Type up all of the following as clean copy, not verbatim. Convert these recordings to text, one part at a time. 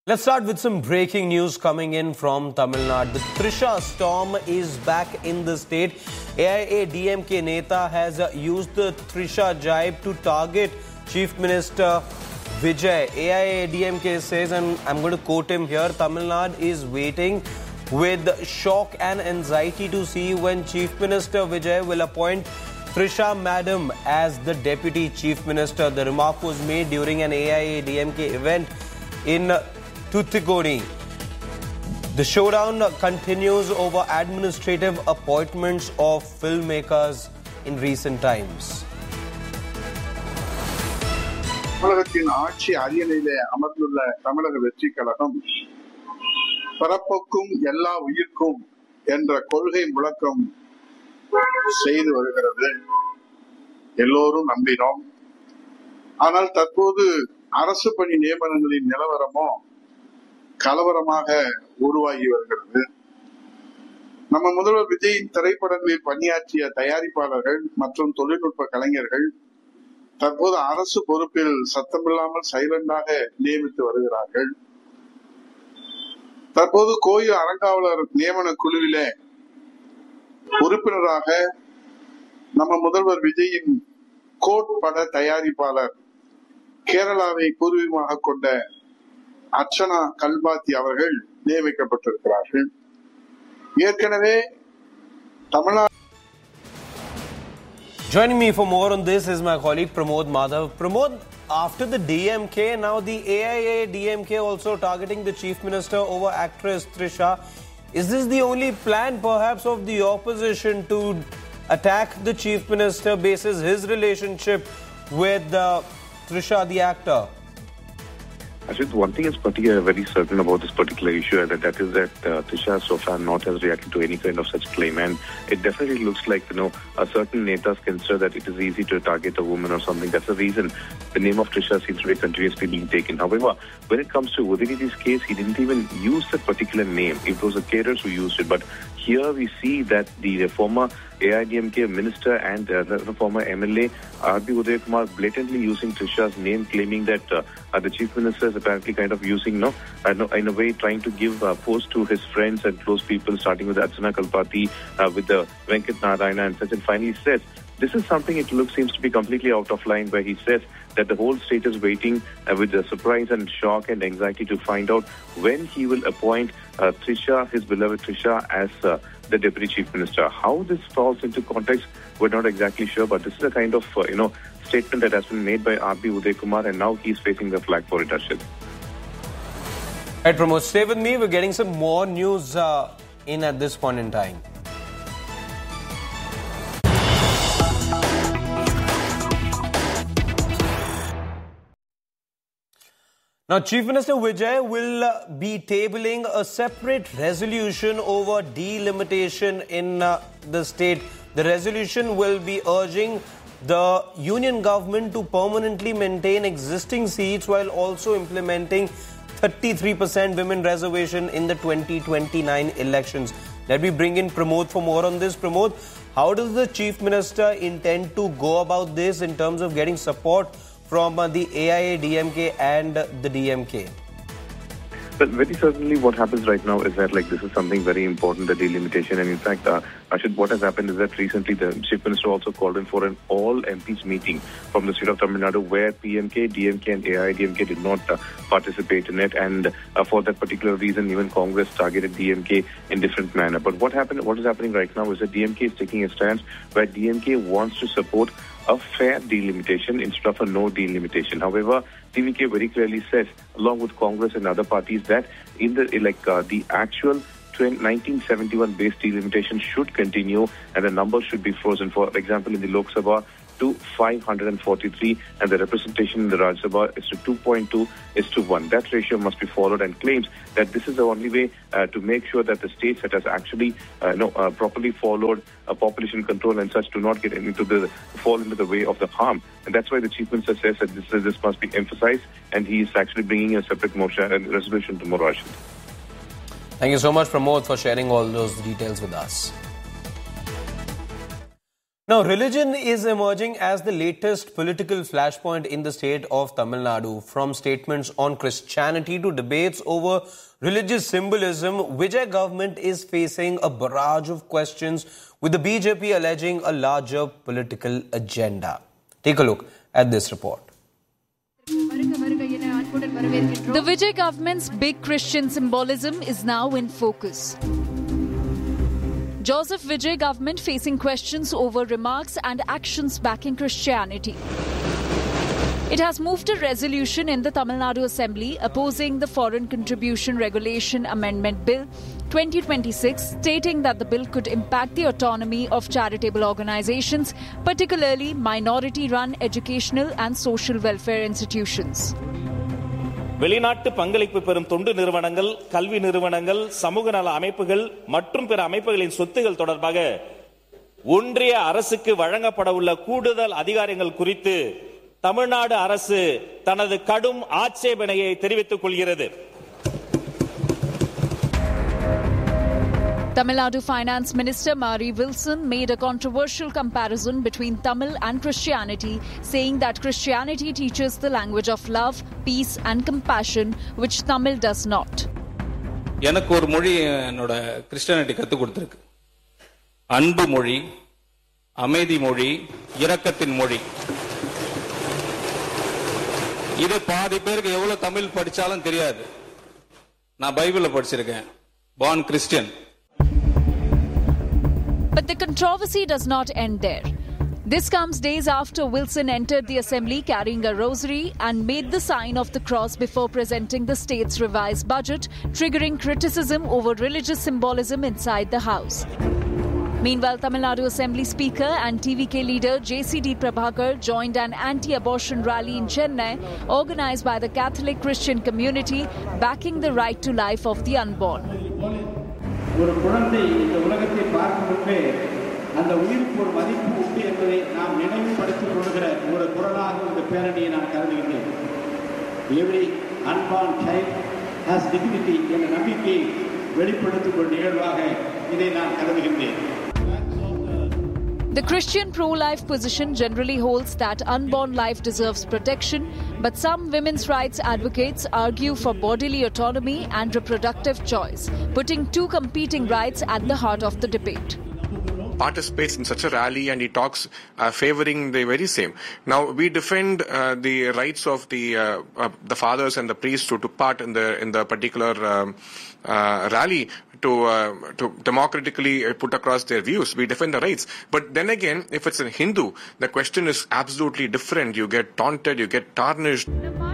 Let's start with some breaking news coming in from Tamil Nadu. The Trisha storm is back in the state. AIADMK Neta has used the Trisha jibe to target Chief Minister Vijay. AIADMK says, and I'm going to quote him here, Tamil Nadu is waiting with shock and anxiety to see when Chief Minister Vijay will appoint Trisha Madam as the Deputy Chief Minister. The remark was made during an AIADMK event in Tuticorin. The showdown continues over administrative appointments of filmmakers in recent times. தமிழகத்தின் ஆட்சி அரியணையிலே அமர்ந்துள்ள தமிழக வெற்றி கழகம் பரப்புக்கும் எல்லா உயிர்க்கும் என்ற கொள்கை முழக்கம் செய்து வருகிறது. எல்லோரும் நம்பினோம். ஆனால் தற்போது அரசு பணி நியமனங்களின் நிலவரமோ கலவரமாக உருவாகி வருகிறது. நம்ம முதல்வர் விஜயின் திரைப்படங்களில் பணியாற்றிய தயாரிப்பாளர்கள் மற்றும் தொழில்நுட்ப கலைஞர்கள் தற்போது அரசு பொறுப்பில் சத்தமில்லாமல் சைலண்டாக நியமித்து வருகிறார்கள். தற்போது கோயில் அறங்காவலர் நியமன குழுவிலே உறுப்பினராக நம்ம முதல்வர் விஜயின் கோட் பட தயாரிப்பாளர் கேரளாவை பூர்வீகமாக கொண்ட அர்ச்சனா கல்பாத்தி அவர்கள் நியமிக்கப்பட்டிருக்கிறார்கள். ஏற்கனவே Tamil Nadu. Joining me for more on this is my colleague Pramod Madhav. Pramod, after the DMK, now the AIADMK also targeting the Chief Minister over actress Trisha. Is this the only plan perhaps of the opposition to attack the Chief Minister basis his relationship with Trisha the actor? Ashit, one thing is very certain about this particular issue, and that is that Trisha so far not has reacted to any kind of such claim, and it definitely looks like a certain netas consider that it is easy to target a woman or something. That's the reason the name of Trisha seems to be continuously being taken. However, when it comes to Udayini's case, he didn't even use that particular name. It was the caterers who used it. But here we see that the former AIADMK minister and the former MLA R.B. Udayakumar blatantly using Trisha's name, claiming that the chief minister is apparently kind of using, in a way, trying to give post to his friends and close people, starting with Archana Kalpati, with the Venkat Narayana and such. And finally says, this is something seems to be completely out of line, where he says that the whole state is waiting with the surprise and shock and anxiety to find out when he will appoint Trisha, his beloved Trisha, as the Deputy Chief Minister. How this falls into context, we're not exactly sure, but this is a kind of, statement that has been made by R.B. Udayakumar, and now he's facing the flag for it, Ashit. Right, Pramod, stay with me. We're getting some more news in at this point in time. Now, Chief Minister Vijay will be tabling a separate resolution over delimitation in the state. The resolution will be urging the union government to permanently maintain existing seats while also implementing 33% women reservation in the 2029 elections. Let me bring in Pramod for more on this. Pramod, how does the Chief Minister intend to go about this in terms of getting support from the AIADMK and the DMK? But very certainly what happens right now is that this is something very important, the delimitation. And in fact, Ashit, what has happened is that recently the Chief Minister also called in for an all MPs meeting from the state of Tamil Nadu, where PMK, DMK and AIADMK did not participate in it. And for that particular reason, even Congress targeted DMK in different manner. But what is happening right now is that DMK is taking a stance where DMK wants to support a fair delimitation instead of a no delimitation. However, DMK very clearly says, along with Congress and other parties, that in the actual 1971 base delimitation should continue and the numbers should be frozen. For example, in the Lok Sabha to 543 and the representation in the Rajya Sabha is to 2.2:1. That ratio must be followed, and claims that this is the only way to make sure that the states that has actually properly followed population control and such do not get fall into the way of the harm. And that's why the Chief Minister says that this must be emphasized, and he is actually bringing a separate motion and resolution tomorrow. Thank you so much, Pramod, for sharing all those details with us. Now, religion is emerging as the latest political flashpoint in the state of Tamil Nadu. From statements on Christianity to debates over religious symbolism, Vijay government is facing a barrage of questions, with the BJP alleging a larger political agenda. Take a look at this report. The Vijay government's big Christian symbolism is now in focus. Joseph Vijay government facing questions over remarks and actions backing Christianity. It has moved a resolution in the Tamil Nadu Assembly opposing the Foreign Contribution Regulation Amendment Bill 2026, stating that the bill could impact the autonomy of charitable organizations, particularly minority-run educational and social welfare institutions. வெளிநாட்டு பங்களிப்பு பெறும் தொண்டு நிறுவனங்கள், கல்வி நிறுவனங்கள், சமூக நல அமைப்புகள் மற்றும் பிற அமைப்புகளின் சொத்துகள் தொடர்பாக ஒன்றிய அரசுக்கு வழங்கப்பட உள்ள கூடுதல் அதிகாரங்கள் குறித்து தமிழ்நாடு அரசு தனது கடும் ஆட்சேபனையை தெரிவித்துக் கொள்கிறது. Tamil Nadu Finance Minister Mari Wilson made a controversial comparison between Tamil and Christianity, saying that Christianity teaches the language of love, peace and compassion, which Tamil does not. எனக்கு ஒரு மொழி என்னோட கிறிஸ்டியானிட்டி கத்து கொடுத்திருக்கு. அன்பு மொழி, அமைதி மொழி, இரக்கத்தின் மொழி. இது பாதி பேருக்கு எவ்வளவு தமிழ் படிச்சாலும் தெரியாது. நான் பைபிள்ல படிச்சிருக்கேன். born Christian. But the controversy does not end there. This comes days after Wilson entered the assembly carrying a rosary and made the sign of the cross before presenting the state's revised budget, triggering criticism over religious symbolism inside the house. Meanwhile, Tamil Nadu Assembly Speaker and TVK leader JCD Prabhakar joined an anti-abortion rally in Chennai organized by the Catholic Christian community, backing the right to life of the unborn. ஒரு குழந்தை இந்த உலகத்தை பார்க்கும் முன்பே அந்த உயிருக்கு ஒரு மதிப்பு உண்டு என்பதை நாம் நினைவுபடுத்திக் கொள்கிற ஒரு குரலாக இந்த பேரணியை நான் கருதுகின்றேன். Every unborn child has dignity என்ற நம்பிக்கையை வெளிப்படுத்தும் ஒரு நிகழ்வாக இதை நான் கருதுகின்றேன். The Christian pro-life position generally holds that unborn life deserves protection, but some women's rights advocates argue for bodily autonomy and reproductive choice, putting two competing rights at the heart of the debate. Participates in such a rally and he talks favoring the very same. Now we defend the rights of the fathers and the priests who took part in the particular rally to democratically put across their views. We defend the rights. But then again, if it's a Hindu, the question is absolutely different. You get taunted, you get tarnished.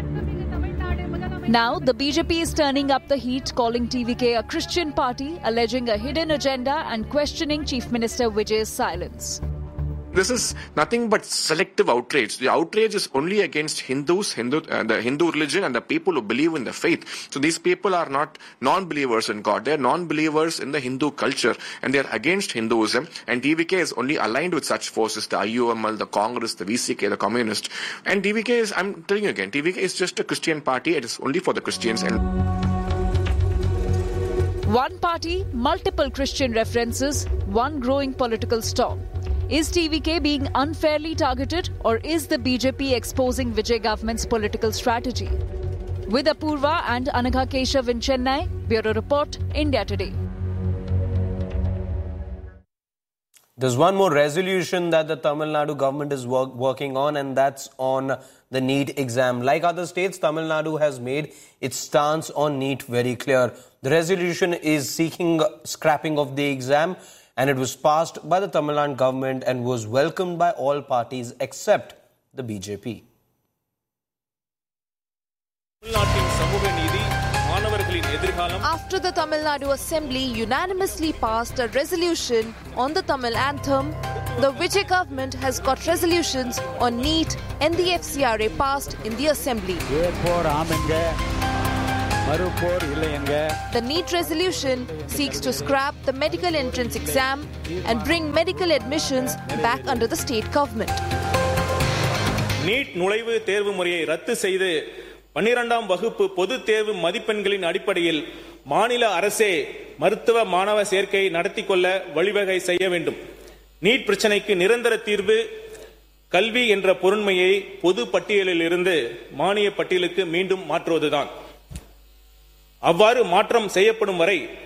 Now, the BJP is turning up the heat, calling TVK a Christian party, alleging a hidden agenda and questioning Chief Minister Vijay's silence. This is nothing but selective outrage. The outrage is only against Hindus, the Hindu religion and the people who believe in the faith. So these people are not non-believers in God. They are non-believers in the Hindu culture and they are against Hinduism. And TVK is only aligned with such forces, the IUML, the Congress, the VCK, the Communist. And TVK is, I'm telling you again, TVK is just a Christian party. It is only for the Christians. And one party, multiple Christian references, one growing political storm. Is TVK being unfairly targeted, or is the BJP exposing Vijay government's political strategy? With Apurva and Anagha Keshav in Chennai, Bureau Report, India Today. There's one more resolution that the Tamil Nadu government is working on, and that's on the NEET exam. Like other states, Tamil Nadu has made its stance on NEET very clear. The resolution is seeking scrapping of the exam, and it was passed by the Tamil Nadu government and was welcomed by all parties except the BJP. After the Tamil Nadu Assembly unanimously passed a resolution on the Tamil anthem, the Vijay government has got resolutions on NEET and the FCRA passed in the Assembly. The NEET resolution seeks to scrap the medical entrance exam and bring medical admissions back under the state government. NEET நுழைவு தேர்வு முறையை ரத்து செய்து 12ஆம் வகுப்பு பொதுத் தேர்வு மதிப்பெண்களின் அடிப்படையில் மாநில அரசே மருத்துவ மாணவ சேர்க்கை நடத்தி கொள்ள வழிவகை செய்ய வேண்டும். நீட் பிரச்சனைக்கு நிரந்தர தீர்வு கல்வி என்ற பொருண்மையை பொது பட்டியலில் இருந்து மானிய பட்டியலுக்கு மீண்டும் மாற்றுவதுதான். அவ்வாறு மாற்றம் செய்யப்படும் வரை